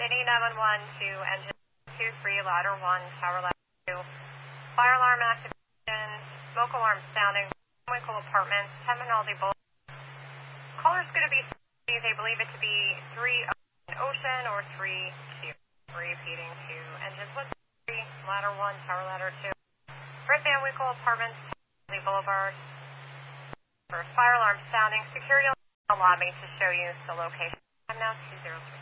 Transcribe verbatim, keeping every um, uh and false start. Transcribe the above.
Indy nine one one to engine two three, ladder one, tower ladder two. Fire alarm activation, smoke alarm sounding, Winkle Apartments, ten Minaldi Boulevard. Caller's going to be, they believe it to be three Ocean or three Q. Repeating to engines one three, ladder one, tower ladder two. Red Van Winkle Apartments, ten Minaldi Boulevard. For fire alarm sounding, security will allow me to show you the location. I'm now two zero three.